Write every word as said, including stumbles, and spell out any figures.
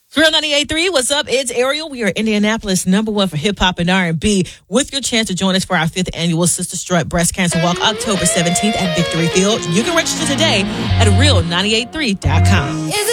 Real ninety-eight point three, what's up? It's Ariel. We are Indianapolis number one for hip-hop and R and B with your chance to join us for our fifth annual Sister Strut Breast Cancer Walk October seventeenth at Victory Field. You can register today at real ninety-eight three dot com.